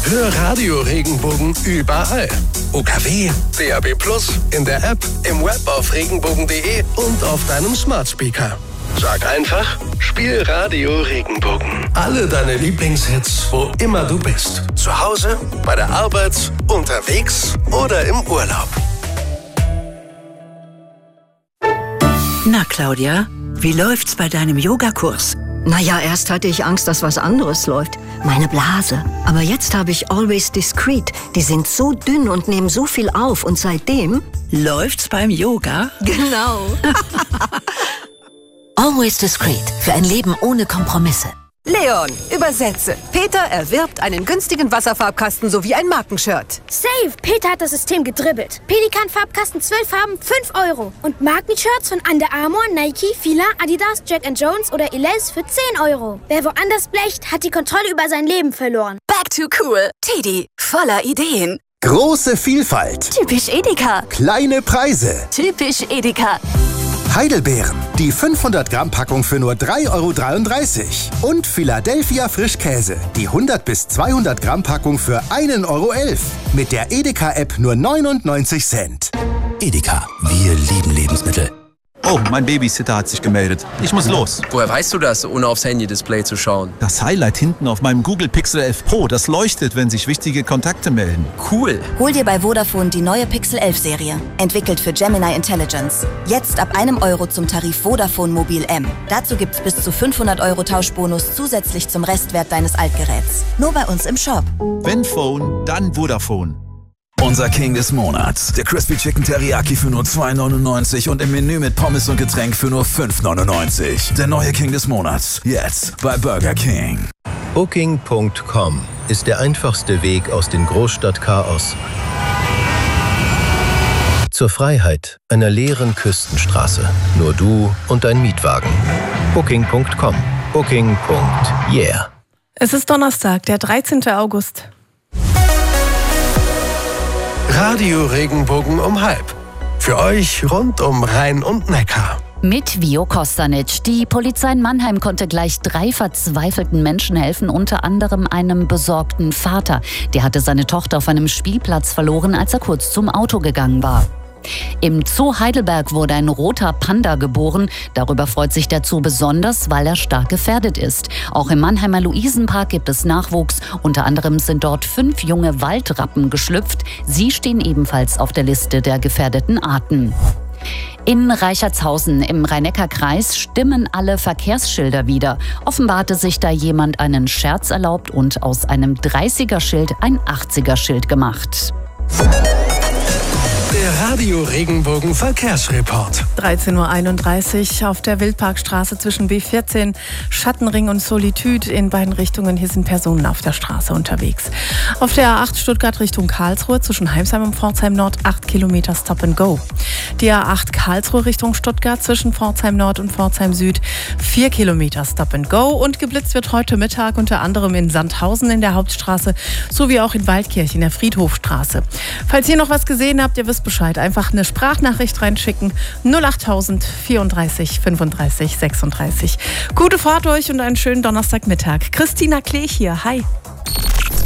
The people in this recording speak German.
Hör Radio Regenbogen überall. UKW, DAB+, in der App, im Web auf regenbogen.de und auf deinem Smart Speaker. Sag einfach, spiel Radio Regenbogen. Alle deine Lieblingshits, wo immer du bist. Zu Hause, bei der Arbeit, unterwegs oder im Urlaub. Na, Claudia, wie läuft's bei deinem Yogakurs? Naja, erst hatte ich Angst, dass was anderes läuft. Meine Blase. Aber jetzt habe ich Always Discreet. Die sind so dünn und nehmen so viel auf. Und seitdem... Läuft's beim Yoga? Genau. Always Discreet. Für ein Leben ohne Kompromisse. Leon, übersetze. Peter erwirbt einen günstigen Wasserfarbkasten sowie ein Markenshirt. Save! Peter hat das System gedribbelt. Pelikan-Farbkasten 12 Farben, 5 €. Und Markenshirts von Under Armour, Nike, Fila, Adidas, Jack & Jones oder Elize für 10 €. Wer woanders blecht, hat die Kontrolle über sein Leben verloren. Back to cool. Teddy, voller Ideen. Große Vielfalt. Typisch Edeka. Kleine Preise. Typisch Edeka. Heidelbeeren, die 500-Gramm-Packung für nur 3,33 € und Philadelphia Frischkäse, die 100 bis 200-Gramm-Packung für 1,11 € mit der Edeka-App nur 99 Cent. Edeka, wir lieben Lebensmittel. Oh, mein Babysitter hat sich gemeldet. Ich muss los. Woher weißt du das, ohne aufs Handy-Display zu schauen? Das Highlight hinten auf meinem Google Pixel 11 Pro, das leuchtet, wenn sich wichtige Kontakte melden. Cool. Hol dir bei Vodafone die neue Pixel 11 Serie. Entwickelt für Gemini Intelligence. Jetzt ab €1 zum Tarif Vodafone Mobil M. Dazu gibt's bis zu 500 € Tauschbonus zusätzlich zum Restwert deines Altgeräts. Nur bei uns im Shop. Wenn Phone, dann Vodafone. Unser King des Monats. Der Crispy Chicken Teriyaki für nur 2,99 € und im Menü mit Pommes und Getränk für nur 5,99 €. Der neue King des Monats. Jetzt bei Burger King. Booking.com ist der einfachste Weg aus dem Großstadtchaos zur Freiheit einer leeren Küstenstraße. Nur du und dein Mietwagen. Booking.com. Booking.yeah. Es ist Donnerstag, der 13. August. Radio Regenbogen um 12:30. Für euch rund um Rhein und Neckar. Mit Vio Kostanic. Die Polizei in Mannheim konnte gleich 3 verzweifelten Menschen helfen, unter anderem einem besorgten Vater. Der hatte seine Tochter auf einem Spielplatz verloren, als er kurz zum Auto gegangen war. Im Zoo Heidelberg wurde ein roter Panda geboren. Darüber freut sich der Zoo besonders, weil er stark gefährdet ist. Auch im Mannheimer Luisenpark gibt es Nachwuchs. Unter anderem sind dort 5 junge Waldrappen geschlüpft. Sie stehen ebenfalls auf der Liste der gefährdeten Arten. In Reichertshausen im Rhein-Neckar-Kreis stimmen alle Verkehrsschilder wieder. Offenbar hatte sich da jemand einen Scherz erlaubt und aus einem 30er-Schild ein 80er-Schild gemacht. Der Radio Regenbogen Verkehrsreport. 13:31 Uhr auf der Wildparkstraße zwischen B14, Schattenring und Solitude in beiden Richtungen. Hier sind Personen auf der Straße unterwegs. Auf der A8 Stuttgart Richtung Karlsruhe zwischen Heimsheim und Pforzheim Nord 8 Kilometer Stop and Go. Die A8 Karlsruhe Richtung Stuttgart zwischen Pforzheim Nord und Pforzheim Süd 4 Kilometer Stop and Go. Und geblitzt wird heute Mittag unter anderem in Sandhausen in der Hauptstraße sowie auch in Waldkirch in der Friedhofstraße. Falls ihr noch was gesehen habt, ihr wisst Bescheid. Einfach eine Sprachnachricht reinschicken. 08000 34 35 36. Gute Fahrt euch und einen schönen Donnerstagmittag. Christina Klech hier. Hi.